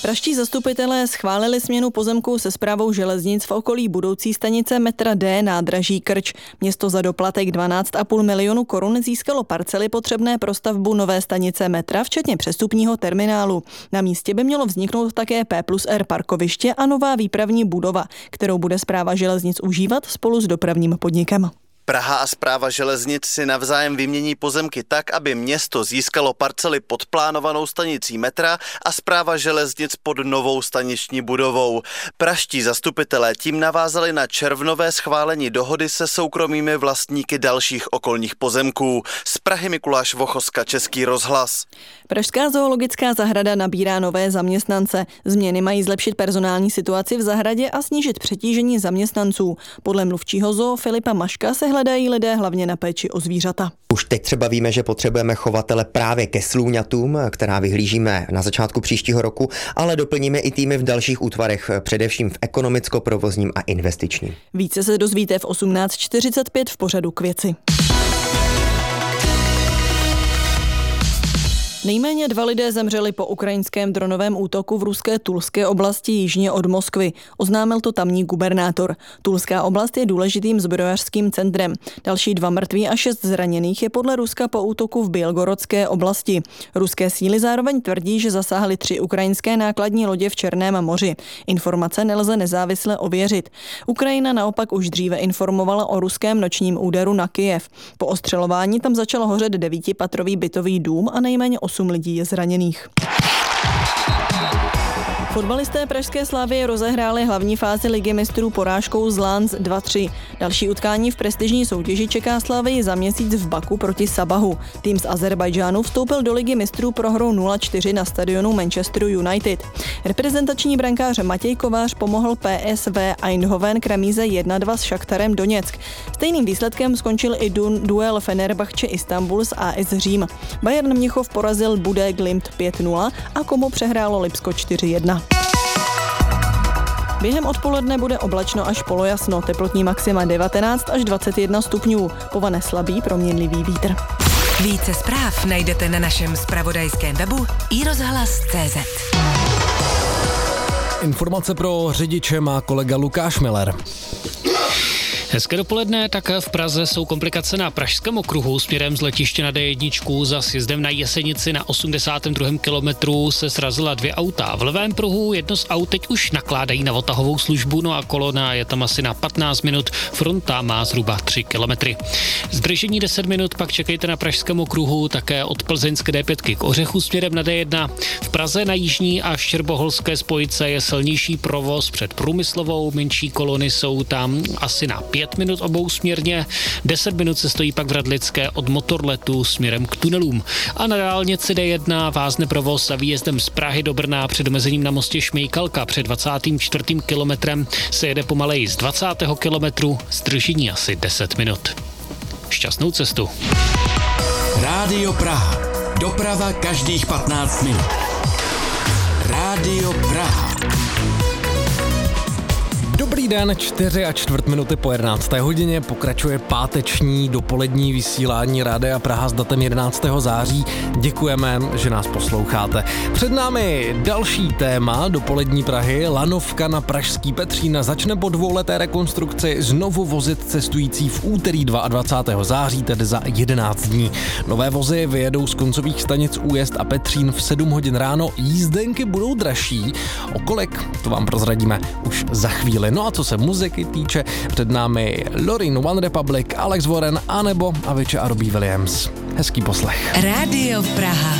Pražští zastupitelé schválili směnu pozemků se správou železnic v okolí budoucí stanice metra D nádraží Krč. Město za doplatek 12,5 milionu korun získalo parcely potřebné pro stavbu nové stanice metra, včetně přestupního terminálu. Na místě by mělo vzniknout také P+R parkoviště a nová výpravní budova, kterou bude správa železnic užívat spolu s dopravním podnikem. Praha a správa železnic si navzájem vymění pozemky tak, aby město získalo parcely pod plánovanou stanicí metra a správa železnic pod novou staniční budovou. Pražští zastupitelé tím navázali na červnové schválení dohody se soukromými vlastníky dalších okolních pozemků. Z Prahy Mikuláš Vochoska, Český rozhlas. Pražská zoologická zahrada nabírá nové zaměstnance. Změny mají zlepšit personální situaci v zahradě a snížit přetížení zaměstnanců. Podle mluvčího zoo Filipa Maška se hledají lidé hlavně na péči o zvířata. Už teď třeba víme, že potřebujeme chovatele právě ke slůňatům, která vyhlížíme na začátku příštího roku, ale doplníme i týmy v dalších útvarech, především v ekonomicko-provozním a investičním. Více se dozvíte v 18:45 v pořadu K věci. Nejméně 2 lidé zemřeli po ukrajinském dronovém útoku v ruské Tulské oblasti jižně od Moskvy. Oznámil to tamní gubernátor. Tulská oblast je důležitým zbrojařským centrem. Další 2 mrtví a 6 zraněných je podle Ruska po útoku v Bělgorodské oblasti. Ruské síly zároveň tvrdí, že zasáhly 3 ukrajinské nákladní lodě v Černém moři. Informace nelze nezávisle ověřit. Ukrajina naopak už dříve informovala o ruském nočním úderu na Kyjev. Po ostřelování tam začal hořet 9patrový bytový dům a nejméně 8 lidí je zraněných. Fotbalisté pražské Slavie rozehráli hlavní fázi ligy mistrů porážkou z Lens 2-3. Další utkání v prestižní soutěži čeká Slavii za měsíc v Baku proti Sabahu. Tým z Azerbajdžánu vstoupil do ligy mistrů prohrou 0-4 na stadionu Manchesteru United. Reprezentační brankář Matěj Kovář pomohl PSV Eindhoven k remíze 1-2 s Šachtarem Doněck. Stejným výsledkem skončil i duel Fenerbahce Istanbul s AS Řím. Bayern Mnichov porazil Budé Glimt 5-0 a Komu přehrálo Lipsko 4-1. Během odpoledne bude oblačno až polojasno, teplotní maxima 19 až 21 stupňů. Povane slabý proměnlivý vítr. Více zpráv najdete na našem zpravodajském webu iRozhlas.cz. Informace pro řidiče má kolega Lukáš Miller. Hezké dopoledne, tak v Praze jsou komplikace na Pražském okruhu směrem z letiště na D1 za sjezdem na Jesenici na 82. kilometru se srazila 2 auta. V levém pruhu jedno z aut teď už nakládají na odtahovou službu, no a kolona je tam asi na 15 minut, fronta má zhruba 3 kilometry. Zdržení 10 minut pak čekejte na Pražském okruhu také od plzeňské D5 k Ořechu směrem na D1. V Praze na jižní a štěrboholské spojice je silnější provoz před Průmyslovou, menší kolony jsou tam asi na 5 minut obousměrně, 10 minut se stojí pak v Radlické od Motorletu směrem k tunelům. A na dálnici D1 vázne provoz za výjezdem z Prahy do Brna před omezením na mostě Šmejkalka. Před 24. kilometrem se jede pomaleji z 20. kilometru, zdržení asi 10 minut. Šťastnou cestu. Rádio Praha. Doprava každých 15 minut. Rádio Praha. Dobrý den, 4:04 po 11. hodině pokračuje páteční dopolední vysílání Rádia Praha s datem 11. září. Děkujeme, že nás posloucháte. Před námi další téma dopolední Prahy. Lanovka na pražský Petřín začne po 2leté rekonstrukci znovu vozit cestující v úterý 22. září, tedy za 11 dní. Nové vozy vyjedou z koncových stanic Újezd a Petřín v 7 hodin ráno. Jízdenky budou dražší. O kolik? To vám prozradíme už za chvíli. No a co se muziky týče, před námi Loreen, One Republic, Alex Warren anebo Avicii a Robbie Williams. Hezký poslech. Rádio Praha.